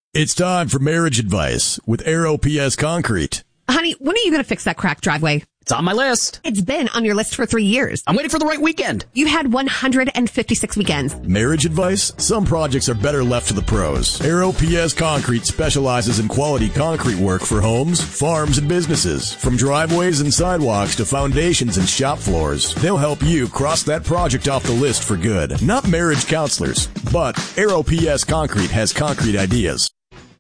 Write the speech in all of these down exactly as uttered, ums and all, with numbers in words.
It's time for marriage advice with Aero P S Concrete. Honey, when are you going to fix that cracked driveway? It's on my list. It's been on your list for three years. I'm waiting for the right weekend. You've had one hundred fifty-six weekends. Marriage advice? Some projects are better left to the pros. Aero P S Concrete specializes in quality concrete work for homes, farms, and businesses. From driveways and sidewalks to foundations and shop floors, they'll help you cross that project off the list for good. Not marriage counselors, but Aero P S Concrete has concrete ideas.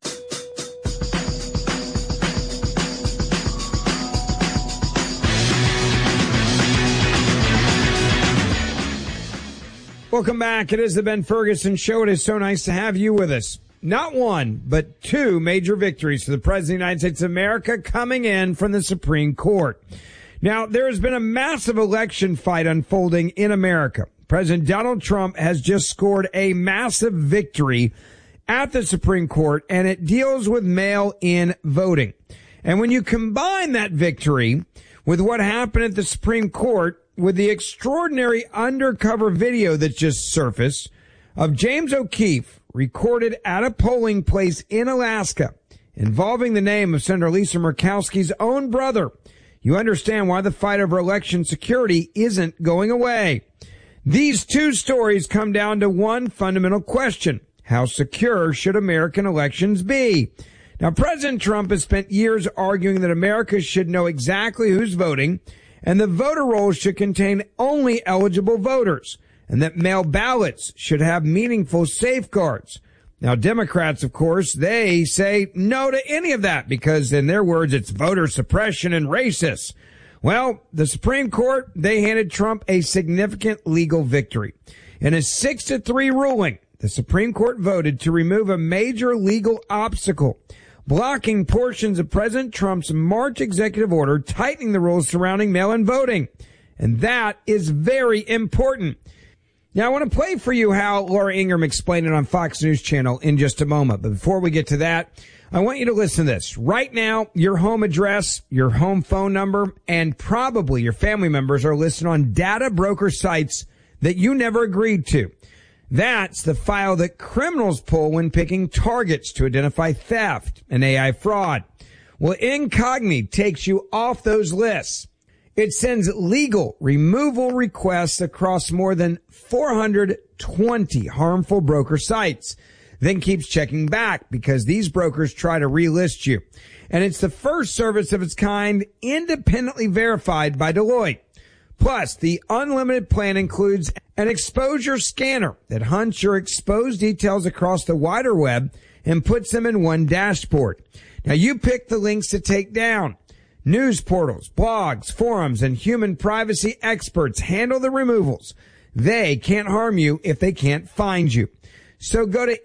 Welcome back. It is the Ben Ferguson Show. It is so nice to have you with us. Not one, but two major victories for the President of the United States of America coming in from the Supreme Court. Now, there has been a massive election fight unfolding in America. President Donald Trump has just scored a massive victory at the Supreme Court, and it deals with mail-in voting. And when you combine that victory with what happened at the Supreme Court, with the extraordinary undercover video that just surfaced of James O'Keefe recorded at a polling place in Alaska involving the name of Senator Lisa Murkowski's own brother, you understand why the fight over election security isn't going away. These two stories come down to one fundamental question. How secure should American elections be? Now, President Trump has spent years arguing that America should know exactly who's voting, and the voter rolls should contain only eligible voters, and that mail ballots should have meaningful safeguards. Now, Democrats, of course, they say no to any of that because, in their words, it's voter suppression and racist. Well, the Supreme Court, they handed Trump a significant legal victory. In a six to three ruling, the Supreme Court voted to remove a major legal obstacle, blocking portions of President Trump's March executive order tightening the rules surrounding mail-in voting. And that is very important. Now, I want to play for you how Laura Ingraham explained it on Fox News Channel in just a moment. But before we get to that, I want you to listen to this. Right now, your home address, your home phone number, and probably your family members are listed on data broker sites that you never agreed to. That's the file that criminals pull when picking targets to identify theft and A I fraud. Well, Incogni takes you off those lists. It sends legal removal requests across more than four hundred twenty harmful broker sites, then keeps checking back because these brokers try to relist you. And it's the first service of its kind independently verified by Deloitte. Plus, the unlimited plan includes an exposure scanner that hunts your exposed details across the wider web and puts them in one dashboard. Now, you pick the links to take down. News portals, blogs, forums, and human privacy experts handle the removals. They can't harm you if they can't find you. So go to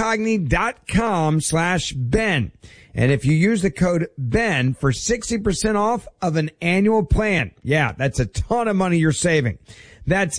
incogni.com slash Ben. And if you use the code Ben for sixty percent off of an annual plan, yeah, that's a ton of money you're saving. That's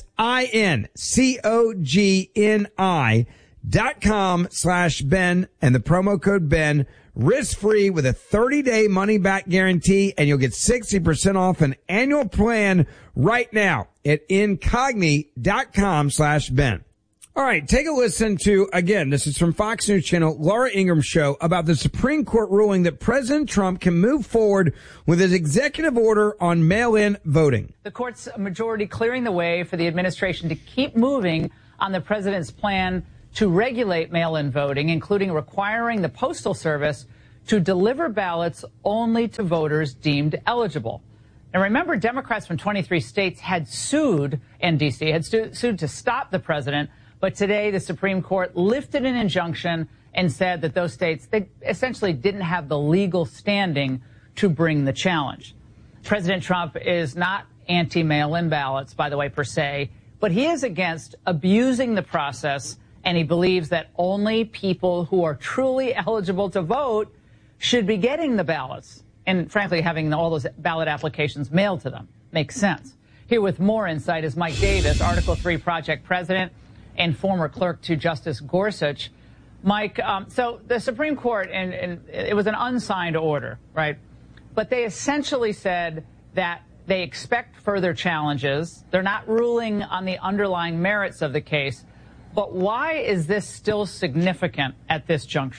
I-N-C-O-G-N-I dot com slash Ben and the promo code Ben, risk-free with a thirty-day money-back guarantee, and you'll get sixty percent off an annual plan right now at incogni.com slash Ben. All right, take a listen to, again, this is from Fox News Channel, Laura Ingraham show about the Supreme Court ruling that President Trump can move forward with his executive order on mail-in voting. The court's majority clearing the way for the administration to keep moving on the president's plan to regulate mail-in voting, including requiring the Postal Service to deliver ballots only to voters deemed eligible. Now, remember, Democrats from twenty-three states had sued in D C, had su- sued to stop the president. But today, the Supreme Court lifted an injunction and said that those states, they essentially didn't have the legal standing to bring the challenge. President Trump is not anti-mail-in ballots, by the way, per se, but he is against abusing the process, and he believes that only people who are truly eligible to vote should be getting the ballots, and frankly, having all those ballot applications mailed to them. Makes sense. Here with more insight is Mike Davis, Article three Project President and former clerk to Justice Gorsuch. Mike, um, so the Supreme Court, and, and it was an unsigned order, right? But they essentially said that they expect further challenges. They're not ruling on the underlying merits of the case. But why is this still significant at this juncture?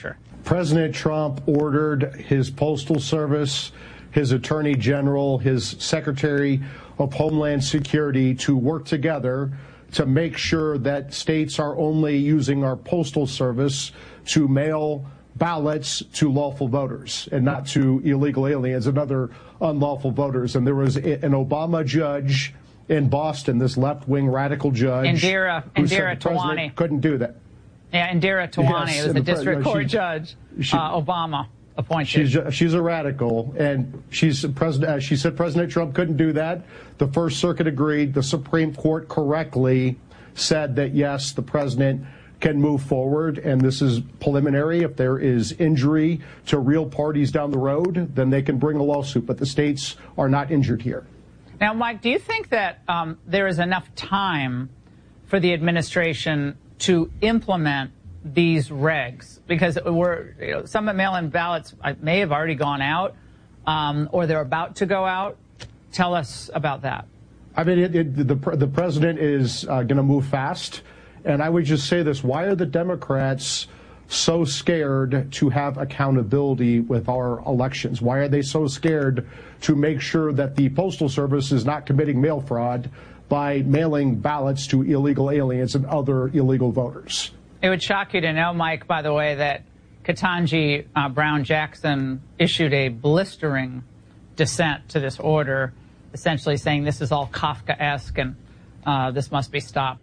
President Trump ordered his Postal Service, his Attorney General, his Secretary of Homeland Security to work together to make sure that states are only using our Postal Service to mail ballots to lawful voters and not to illegal aliens and other unlawful voters. And there was an Obama judge in Boston, this left-wing radical judge, Indira, who Indira said the president Tawani. couldn't do that. Yeah, Indira Tawani Yes, was the and the pre- district no, court she- judge she- uh, Obama appointed. She's she's a radical, and she's president. Uh, she said President Trump couldn't do that. The First Circuit agreed. The Supreme Court correctly said that yes, the president can move forward, and this is preliminary. If there is injury to real parties down the road, then they can bring a lawsuit. But the states are not injured here. Now, Mike, do you think that um, there is enough time for the administration to implement these regs? Because we're, you know, some mail-in ballots may have already gone out, um, or they're about to go out. Tell us about that. I mean, it, it, the the president is uh, going to move fast, and I would just say this: why are the Democrats so scared to have accountability with our elections? Why are they so scared to make sure that the Postal Service is not committing mail fraud by mailing ballots to illegal aliens and other illegal voters? It would shock you to know, Mike, by the way, that Ketanji uh, Brown Jackson issued a blistering dissent to this order, essentially saying this is all Kafkaesque and uh, this must be stopped.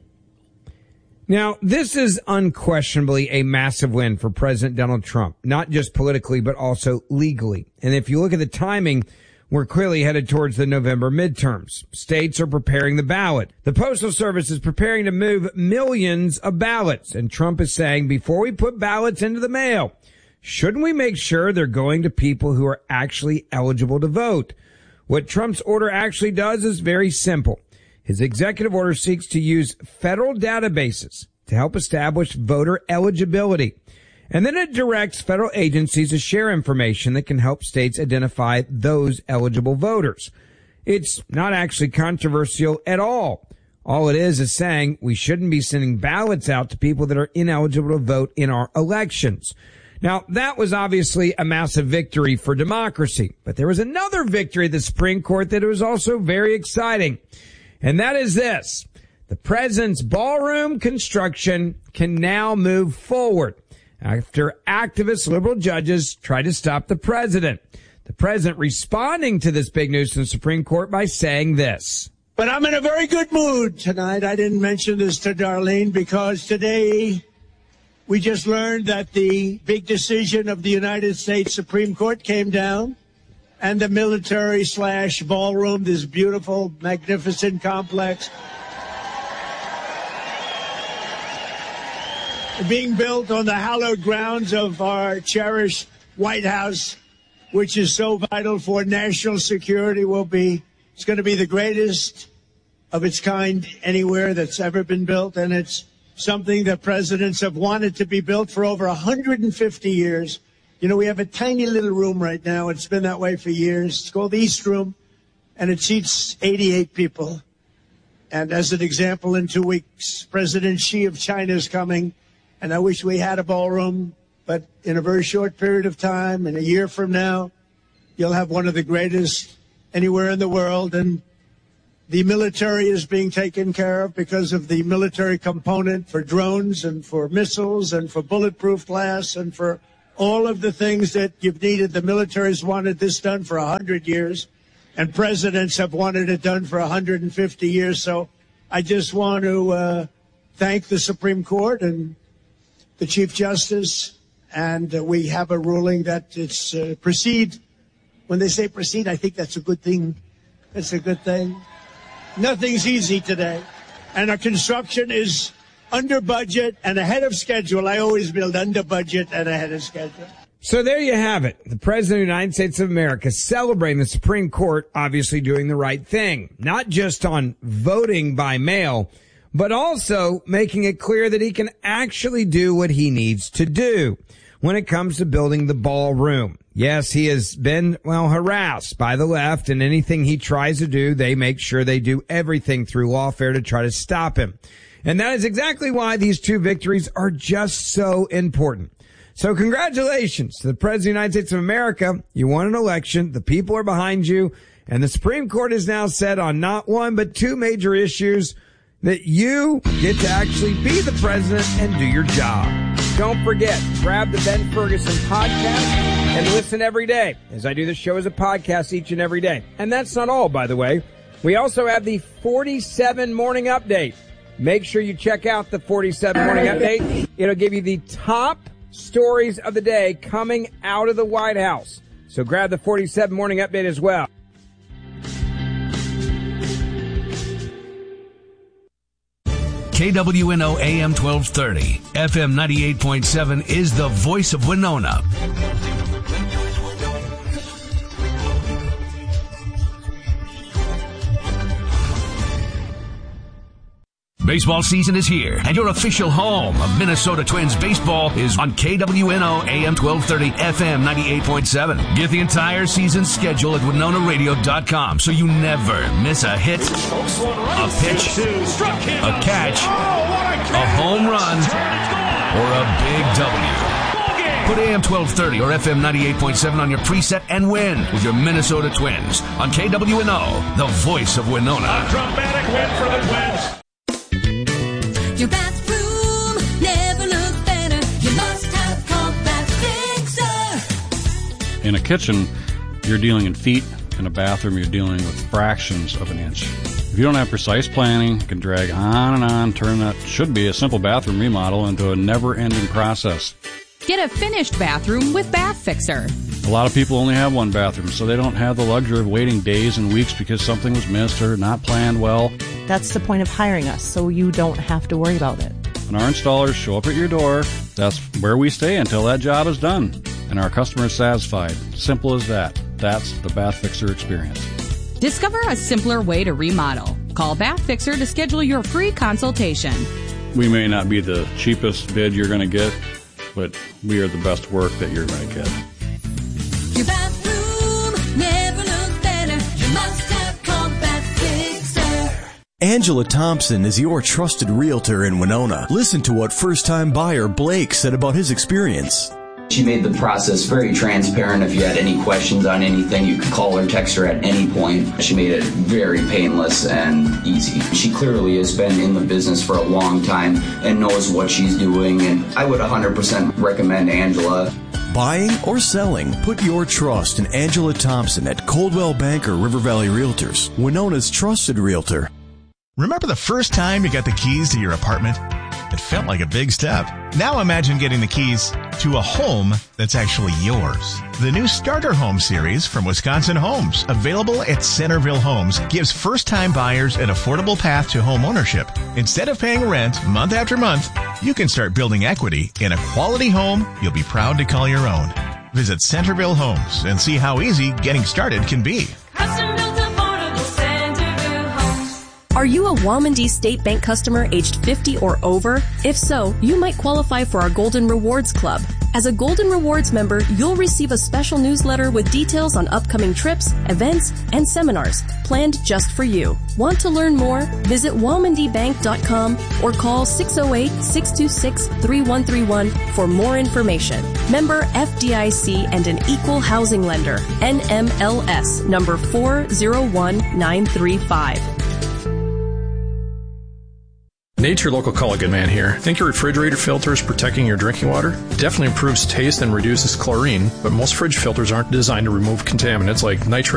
Now, this is unquestionably a massive win for President Donald Trump, not just politically, but also legally. And if you look at the timing, we're clearly headed towards the November midterms. States are preparing the ballot. The Postal Service is preparing to move millions of ballots. And Trump is saying, before we put ballots into the mail, shouldn't we make sure they're going to people who are actually eligible to vote? What Trump's order actually does is very simple. His executive order seeks to use federal databases to help establish voter eligibility. And then it directs federal agencies to share information that can help states identify those eligible voters. It's not actually controversial at all. All it is is saying we shouldn't be sending ballots out to people that are ineligible to vote in our elections. Now, that was obviously a massive victory for democracy, but there was another victory at the Supreme Court that was also very exciting. And that is this. The president's ballroom construction can now move forward after activist liberal judges tried to stop the president. The president responding to this big news from the Supreme Court by saying this. But I'm in a very good mood tonight. I didn't mention this to Darlene because today we just learned that the big decision of the United States Supreme Court came down. And the military slash ballroom, this beautiful, magnificent complex, being built on the hallowed grounds of our cherished White House, which is so vital for national security, will be, it's going to be the greatest of its kind anywhere that's ever been built. And it's something that presidents have wanted to be built for over one hundred fifty years. You know, we have a tiny little room right now. It's been that way for years. It's called the East Room, and it seats eighty-eight people. And as an example, in two weeks, President Xi of China is coming, and I wish we had a ballroom, but in a very short period of time, in a year from now, you'll have one of the greatest anywhere in the world. And the military is being taken care of because of the military component for drones and for missiles and for bulletproof glass and for all of the things that you've needed. The military's wanted this done for one hundred years, and presidents have wanted it done for one hundred fifty years. So I just want to uh, thank the Supreme Court and the Chief Justice, and uh, we have a ruling that it's uh, proceed. When they say proceed, I think that's a good thing. That's a good thing. Nothing's easy today, and our construction is under budget and ahead of schedule. I always build under budget and ahead of schedule. So there you have it. The President of the United States of America celebrating the Supreme Court obviously doing the right thing, not just on voting by mail, but also making it clear that he can actually do what he needs to do when it comes to building the ballroom. Yes, he has been, well, harassed by the left, and anything he tries to do, they make sure they do everything through lawfare to try to stop him. And that is exactly why these two victories are just so important. So congratulations to the President of the United States of America. You won an election. The people are behind you. And the Supreme Court has now said on not one, but two major issues that you get to actually be the president and do your job. Don't forget, grab the Ben Ferguson podcast and listen every day, as I do the show as a podcast each and every day. And that's not all, by the way. We also have the forty-seven Morning Update. Make sure you check out the forty-seven Morning Update. It'll give you the top stories of the day coming out of the White House. So grab the forty-seven Morning Update as well. K W N O A M twelve thirty, F M ninety-eight point seven is the voice of Winona. Baseball season is here, and your official home of Minnesota Twins baseball is on K W N O A M twelve thirty, F M ninety-eight point seven. Get the entire season schedule at Winona Radio dot com so you never miss a hit, a pitch, a catch, a home run, or a big W. Put A M twelve thirty or F M ninety-eight point seven on your preset and win with your Minnesota Twins on K W N O, the voice of Winona. A dramatic win for the Twins. Your bathroom never looked better. You must have called Bath Fixer. In a kitchen, you're dealing in feet. In a bathroom, you're dealing with fractions of an inch. If you don't have precise planning, it can drag on and on, turn that should be a simple bathroom remodel into a never-ending process. Get a finished bathroom with Bath Fixer. A lot of people only have one bathroom, so they don't have the luxury of waiting days and weeks because something was missed or not planned well. That's the point of hiring us, so you don't have to worry about it. When our installers show up at your door, that's where we stay until that job is done. And our customer is satisfied. Simple as that. That's the Bath Fixer experience. Discover a simpler way to remodel. Call Bath Fixer to schedule your free consultation. We may not be the cheapest bid you're going to get, but we are the best work that you're going to get. Your bathroom never looked better. You must have called Bath Fixer. Angela Thompson is your trusted realtor in Winona. Listen to what first-time buyer Blake said about his experience. She made the process very transparent. If you had any questions on anything, you could call or text her at any point. She made it very painless and easy. She clearly has been in the business for a long time and knows what she's doing, and I would one hundred percent recommend Angela. Buying or selling, put your trust in Angela Thompson at Coldwell Banker River Valley Realtors, Winona's trusted realtor. Remember the first time you got the keys to your apartment? It felt like a big step. Now imagine getting the keys to a home that's actually yours. The new Starter Home series from Wisconsin Homes, available at Centerville Homes, gives first-time buyers an affordable path to home ownership. Instead of paying rent month after month, you can start building equity in a quality home you'll be proud to call your own. Visit Centerville Homes and see how easy getting started can be. Are you a Womandee State Bank customer aged fifty or over? If so, you might qualify for our Golden Rewards Club. As a Golden Rewards member, you'll receive a special newsletter with details on upcoming trips, events, and seminars planned just for you. Want to learn more? Visit womandee bank dot com or call six oh eight, six two six, three one three one for more information. Member F D I C and an equal housing lender. N M L S number four zero one nine three five. Nature Local Culligan Man here. Think your refrigerator filter is protecting your drinking water? It definitely improves taste and reduces chlorine, but most fridge filters aren't designed to remove contaminants like nitrate